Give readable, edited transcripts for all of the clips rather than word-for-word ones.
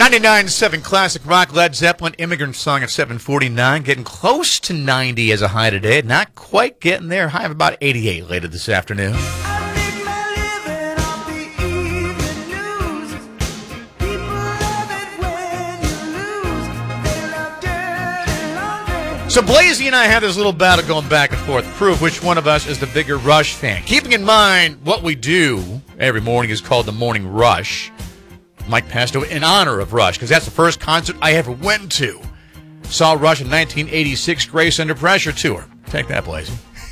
99.7 Classic Rock, Led Zeppelin, Immigrant Song at 7:49. Getting close to 90 as a high today. Not quite getting there. High of about 88 later this afternoon. So Blazy and I had this little battle going back and forth to prove which one of us is the bigger Rush fan. Keeping in mind what we do every morning is called the Morning Rush. Mike passed away in honor of Rush because that's the first concert I ever went to. Saw Rush in 1986 Grace Under Pressure tour. Take that, Blazy.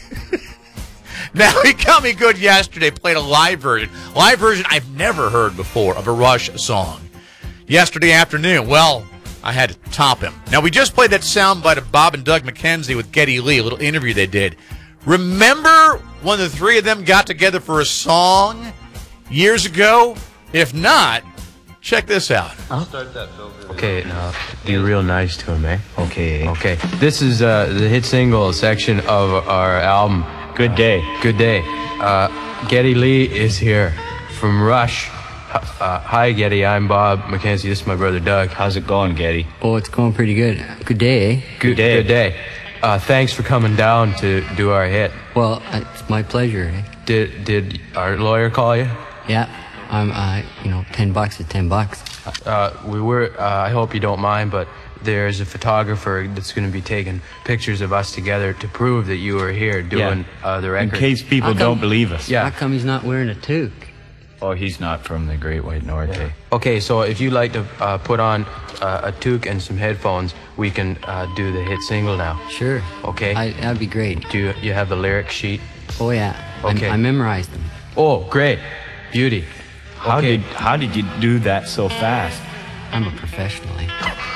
Now, he got me good yesterday, played a live version. Live version I've never heard before of a Rush song. Yesterday afternoon, well, I had to top him. Now, we just played that soundbite of Bob and Doug McKenzie with Geddy Lee, a little interview they did. Remember when the three of them got together for a song years ago? If not, check this out. Start that filter. Okay, now be real nice to him, eh? Okay. This is the hit single section of our album. Good Day. Good Day. Geddy Lee is here from Rush. Hi, Geddy. I'm Bob McKenzie. This is my brother Doug. How's it going, Geddy? Oh, it's going pretty good. Good day, eh? Good day. Thanks for coming down to do our hit. Well, it's my pleasure, eh? Did our lawyer call you? Yeah. I'm, $10 is $10. We were, I hope you don't mind, but there's a photographer that's going to be taking pictures of us together to prove that you were here doing the record. In case people don't believe us. Yeah. How come he's not wearing a toque? Oh, he's not from the Great White North. Yeah. Okay, so if you'd like to put on a toque and some headphones, we can do the hit single now. Sure. Okay. That'd be great. Do you have the lyric sheet? Oh, yeah. Okay. I memorized them. Oh, great. Beauty. How did you do that so fast? I'm a professional, eh?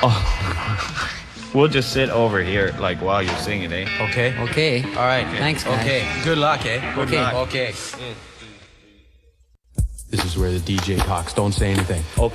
Oh, we'll just sit over here like while you're singing, eh? Okay. Okay. All right. Thanks, guys. Okay. Good luck, eh? Okay. Okay. This is where the DJ talks. Don't say anything.